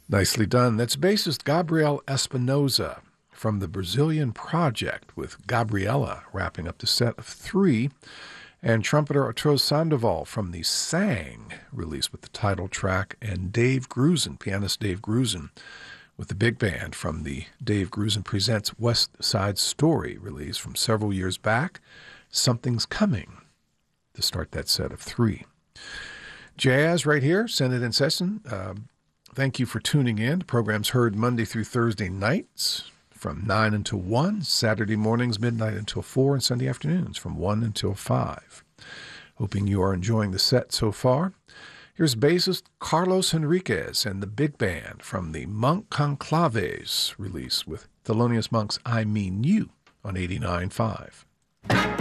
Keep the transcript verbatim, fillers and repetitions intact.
Nicely done. That's bassist Gabriel Espinosa from the Brazilian Project, with Gabriela wrapping up the set of three, and trumpeter Arturo Sandoval from the Sang release with the title track, and Dave Grusin, pianist Dave Grusin, with the big band from the Dave Grusin Presents West Side Story release from several years back, Something's Coming, to start that set of three. Jazz right here, Senate in Session. Uh, thank you for tuning in. The program's heard Monday through Thursday nights from nine until one, Saturday mornings, midnight until four, and Sunday afternoons from one until five. Hoping you are enjoying the set so far. Here's bassist Carlos Henriquez and the big band from the Monk Conclaves release with Thelonious Monk's I Mean You on eighty-nine point five.